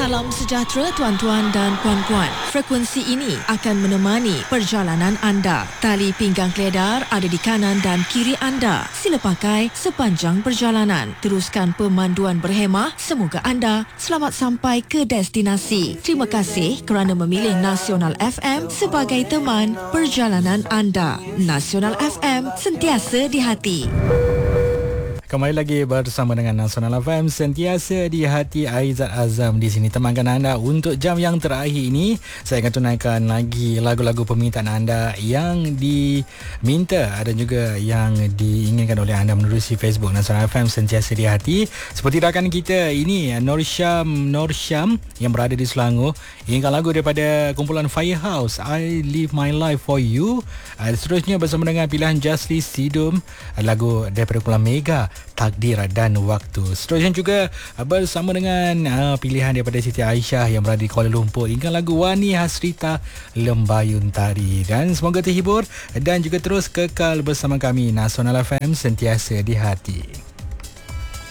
Salam sejahtera tuan-tuan dan puan-puan. Frekuensi ini akan menemani perjalanan anda. Tali pinggang keledar ada di kanan dan kiri anda. Sila pakai sepanjang perjalanan. Teruskan pemanduan berhemah. Semoga anda selamat sampai ke destinasi. Terima kasih kerana memilih Nasional FM sebagai teman perjalanan anda. Nasional FM, sentiasa di hati. Kembali lagi bersama dengan Nasional FM, sentiasa di hati. Aizat Azam di sini temankan anda untuk jam yang terakhir ini. Saya akan tunaikan lagi lagu-lagu permintaan anda yang diminta dan juga yang diinginkan oleh anda menerusi Facebook Nasional FM sentiasa di hati. Seperti rakan kita ini, Nur Syam yang berada di Selangor, inginkan lagu daripada kumpulan Firehouse, I Live My Life For You. Seterusnya bersama dengan pilihan Jasli Sidum, lagu daripada kumpulan Mega, Takdir dan Waktu. Seterusnya juga bersama dengan pilihan daripada Siti Aisyah yang berada di Kuala Lumpur, ingat lagu Wani Hasrita, Lembayun Tari. Dan semoga terhibur dan juga terus kekal bersama kami Nasional FM, sentiasa di hati.